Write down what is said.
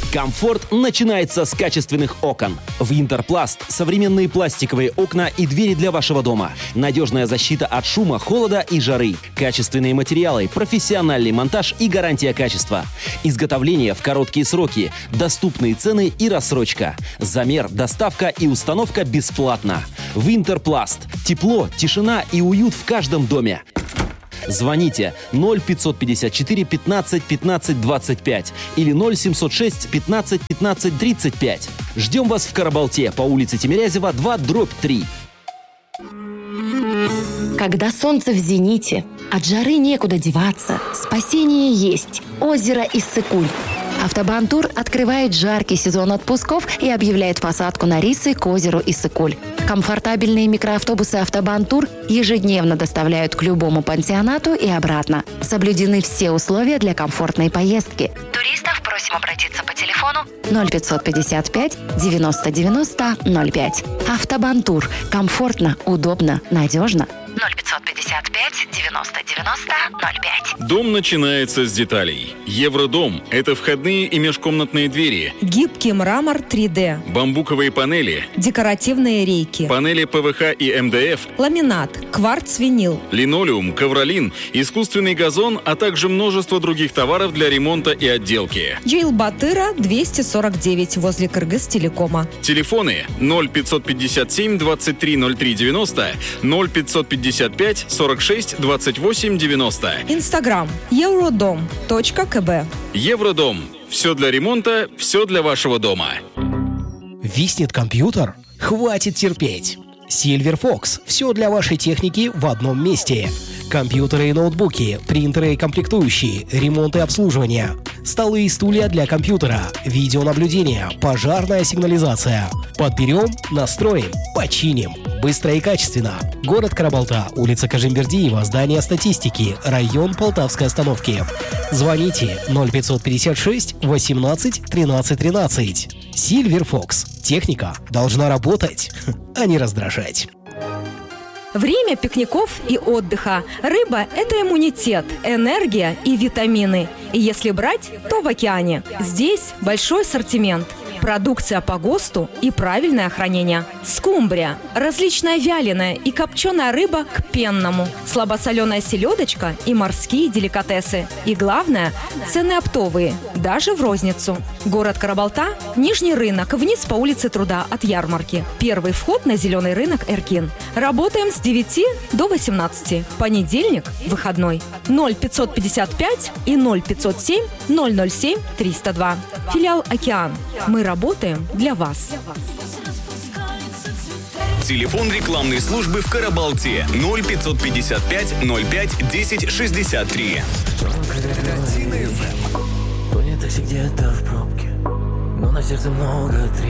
Комфорт начинается с качественных окон. Винтерпласт – современные пластиковые окна и двери для вашего дома. Надежная защита от шума, холода и жары. Качественные материалы, профессиональный монтаж и гарантия качества. Изготовление в короткие сроки, доступные цены и рассрочка. Замер, доставка и установка бесплатно. Винтерпласт. Тепло, тишина и уют в каждом доме. Звоните 0554 15 15 25 или 0706 15 15 35. Ждем вас в Карабалте по улице Тимирязева, 2/3. Когда солнце в зените, от жары некуда деваться, спасение есть. Озеро Иссык-Куль. Автобан-тур открывает жаркий сезон отпусков и объявляет посадку на рейсы к озеру Иссык-Куль. Комфортабельные микроавтобусы «Автобан-тур» ежедневно доставляют к любому пансионату и обратно. Соблюдены все условия для комфортной поездки. Туристов просим обратиться по телефону 0555 90 90 05. «Автобан-тур» – комфортно, удобно, надежно. 0555 90 90 05. Дом начинается с деталей. Евродом – это входные и межкомнатные двери, гибкий мрамор 3D, бамбуковые панели, декоративные рейки, панели ПВХ и МДФ, ламинат, кварц-винил, линолеум, ковролин, искусственный газон, а также множество других товаров для ремонта и отделки. Джейлбатыра 249 возле Кыргыз-телекома. Телефоны 0557 23 03 90, 0555 46 28 90. Инстаграм eurodom.kb. Евродом. Все для ремонта, все для вашего дома. Виснет компьютер? Хватит терпеть. Silver Fox. Все для вашей техники в одном месте. Компьютеры и ноутбуки, принтеры и комплектующие, ремонт и обслуживание. Столы и стулья для компьютера, видеонаблюдение, пожарная сигнализация. Подберем, настроим, починим. Быстро и качественно. Город Карабалта, улица Кажимбердиева, здание статистики, район Полтавской остановки. Звоните 0556 18 13 13. Silver Fox. Техника должна работать, а не раздражать. Время пикников и отдыха. Рыба – это иммунитет, энергия и витамины. И если брать, то в океане. Здесь большой ассортимент. Продукция по ГОСТу и правильное хранение. Скумбрия – различная вяленая и копченая рыба к пенному, слабосоленая селедочка и морские деликатесы. И главное – цены оптовые, даже в розницу. Город Карабалта, Нижний рынок, вниз по улице Труда от ярмарки. Первый вход на зеленый рынок Эркин. Работаем с 9 до 18. Понедельник – выходной. 0555 и 0507 007 302. Филиал «Океан». Мы работаем для вас. Телефон рекламной службы в Карабалте 0555 05 10 63. Понятно, где-то в пробке, но на сердце много